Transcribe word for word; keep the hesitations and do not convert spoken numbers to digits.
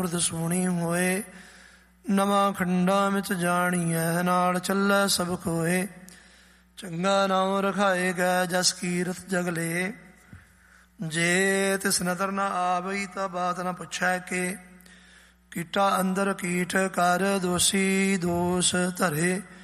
ਮੂਰਤ ਸੋਹਣੀ ਹੋਏ। ਨਵਾਂ ਖੰਡਾ ਵਿੱਚ ਜਾਣੀਐ ਨਾਲ ਚੱਲੈ ਸਭ ਕੋਏ। ਚੰਗਾ ਨਾਉ ਰਖਾਏ ਗੈ ਜਸ ਕੀਰਤ ਜਗਲੇ। ਜੇ ਤਿਸ ਨਦਰ ਨ ਆਵਈ ਤਾਂ ਬਾਤ ਨ ਪੁੱਛੈ ਕੇ। ਕੀਟਾ ਅੰਦਰ ਕੀਟ ਕਰ ਦੋਸੀ ਦੋਸ ਧਰੇ।